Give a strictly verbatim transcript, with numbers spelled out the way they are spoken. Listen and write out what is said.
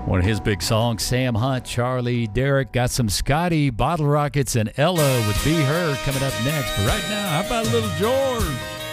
One of his big songs, Sam Hunt, Charlie Derrick. Got some Scotty, Bottle Rockets, and Ella with Be Her coming up next. But right now, how about a little George?